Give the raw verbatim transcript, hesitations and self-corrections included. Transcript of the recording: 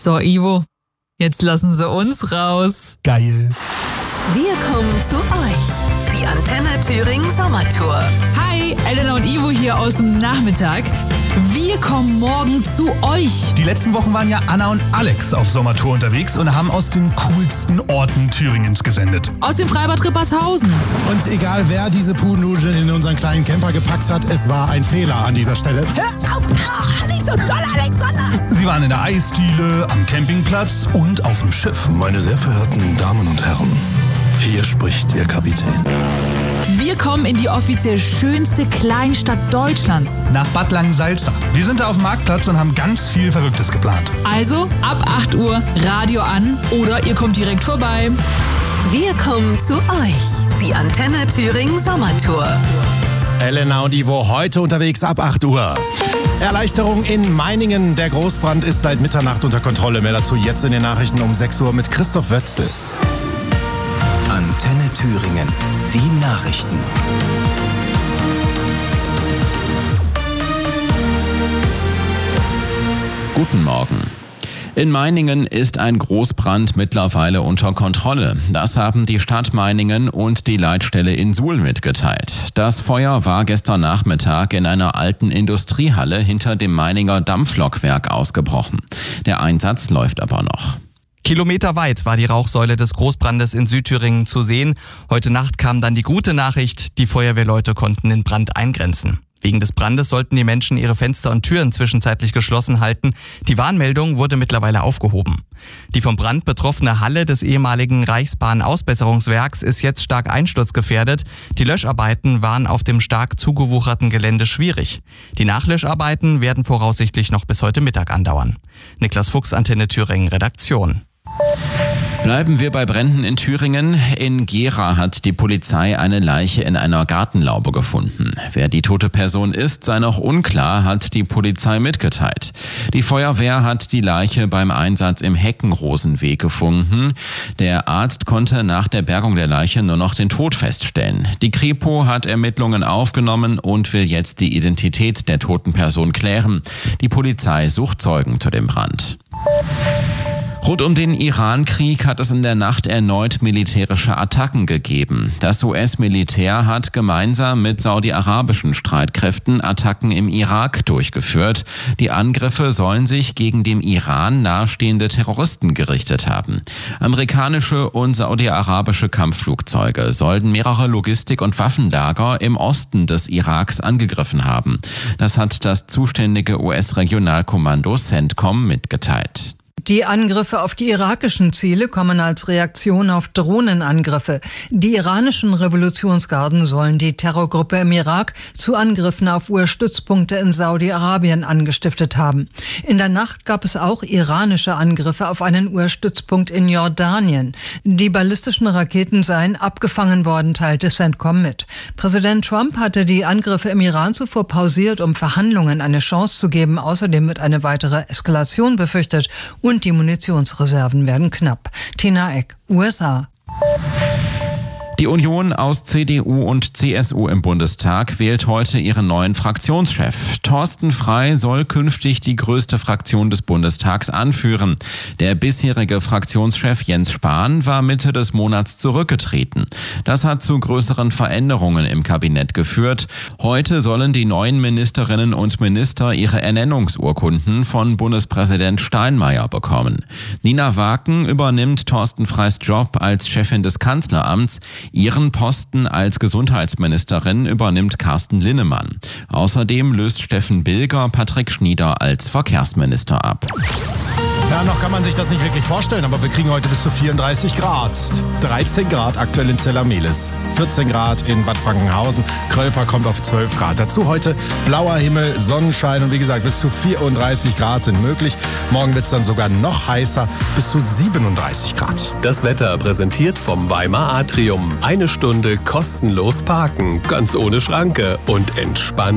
So, Ivo, jetzt lassen Sie uns raus. Geil. Wir kommen zu euch. Die Antenne Thüringen Sommertour. Hi, Elena und Ivo hier aus dem Nachmittag. Wir kommen morgen zu euch. Die letzten Wochen waren ja Anna und Alex auf Sommertour unterwegs und haben aus den coolsten Orten Thüringens gesendet. Aus dem Freibad Rippershausen. Und egal wer diese Pudelnudeln in unseren kleinen Camper gepackt hat, es war ein Fehler an dieser Stelle. Hör auf! Ah, nicht so doll, Alexander! Sie waren in der Eisdiele, am Campingplatz und auf dem Schiff. Meine sehr verehrten Damen und Herren, hier spricht Ihr Kapitän. Wir kommen in die offiziell schönste Kleinstadt Deutschlands. Nach Bad Langensalza. Wir sind da auf dem Marktplatz und haben ganz viel Verrücktes geplant. Also ab acht Uhr Radio an oder ihr kommt direkt vorbei. Wir kommen zu euch. Die Antenne Thüringen Sommertour. Elena und Ivo heute unterwegs ab acht Uhr. Erleichterung in Meiningen. Der Großbrand ist seit Mitternacht unter Kontrolle. Mehr dazu jetzt in den Nachrichten um sechs Uhr mit Christoph Wötzel. Antenne Thüringen. Die Nachrichten. Guten Morgen. In Meiningen ist ein Großbrand mittlerweile unter Kontrolle. Das haben die Stadt Meiningen und die Leitstelle in Suhl mitgeteilt. Das Feuer war gestern Nachmittag in einer alten Industriehalle hinter dem Meininger Dampflokwerk ausgebrochen. Der Einsatz läuft aber noch. Kilometerweit war die Rauchsäule des Großbrandes in Südthüringen zu sehen. Heute Nacht kam dann die gute Nachricht, die Feuerwehrleute konnten den Brand eingrenzen. Wegen des Brandes sollten die Menschen ihre Fenster und Türen zwischenzeitlich geschlossen halten. Die Warnmeldung wurde mittlerweile aufgehoben. Die vom Brand betroffene Halle des ehemaligen Reichsbahn-Ausbesserungswerks ist jetzt stark einsturzgefährdet. Die Löscharbeiten waren auf dem stark zugewucherten Gelände schwierig. Die Nachlöscharbeiten werden voraussichtlich noch bis heute Mittag andauern. Niklas Fuchs, Antenne Thüringen, Redaktion. Bleiben wir bei Bränden in Thüringen. In Gera hat die Polizei eine Leiche in einer Gartenlaube gefunden. Wer die tote Person ist, sei noch unklar, hat die Polizei mitgeteilt. Die Feuerwehr hat die Leiche beim Einsatz im Heckenrosenweg gefunden. Der Arzt konnte nach der Bergung der Leiche nur noch den Tod feststellen. Die Kripo hat Ermittlungen aufgenommen und will jetzt die Identität der toten Person klären. Die Polizei sucht Zeugen zu dem Brand. Rund um den Iran-Krieg hat es in der Nacht erneut militärische Attacken gegeben. Das U S-Militär hat gemeinsam mit saudi-arabischen Streitkräften Attacken im Irak durchgeführt. Die Angriffe sollen sich gegen dem Iran nahestehende Terroristen gerichtet haben. Amerikanische und saudi-arabische Kampfflugzeuge sollten mehrere Logistik- und Waffenlager im Osten des Iraks angegriffen haben. Das hat das zuständige U S-Regionalkommando CENTCOM mitgeteilt. Die Angriffe auf die irakischen Ziele kommen als Reaktion auf Drohnenangriffe. Die iranischen Revolutionsgarden sollen die Terrorgruppe im Irak zu Angriffen auf U S-Stützpunkte in Saudi-Arabien angestiftet haben. In der Nacht gab es auch iranische Angriffe auf einen U S-Stützpunkt in Jordanien. Die ballistischen Raketen seien abgefangen worden, teilte CENTCOM mit. Präsident Trump hatte die Angriffe im Iran zuvor pausiert, um Verhandlungen eine Chance zu geben. Außerdem wird eine weitere Eskalation befürchtet und die Munitionsreserven werden knapp. Tina Eck, U S A. Die Union aus C D U und C S U im Bundestag wählt heute ihren neuen Fraktionschef. Thorsten Frey soll künftig die größte Fraktion des Bundestags anführen. Der bisherige Fraktionschef Jens Spahn war Mitte des Monats zurückgetreten. Das hat zu größeren Veränderungen im Kabinett geführt. Heute sollen die neuen Ministerinnen und Minister ihre Ernennungsurkunden von Bundespräsident Steinmeier bekommen. Nina Waken übernimmt Thorsten Freys Job als Chefin des Kanzleramts. Ihren Posten als Gesundheitsministerin übernimmt Carsten Linnemann. Außerdem löst Steffen Bilger Patrick Schnieder als Verkehrsminister ab. Ja, noch kann man sich das nicht wirklich vorstellen, aber wir kriegen heute bis zu vierunddreißig Grad. dreizehn Grad aktuell in Zellamelis, vierzehn Grad in Bad Frankenhausen, Krölper kommt auf zwölf Grad. Dazu heute blauer Himmel, Sonnenschein und wie gesagt, bis zu vierunddreißig Grad sind möglich. Morgen wird es dann sogar noch heißer, bis zu siebenunddreißig Grad. Das Wetter präsentiert vom Weimar Atrium. Eine Stunde kostenlos parken, ganz ohne Schranke und entspannt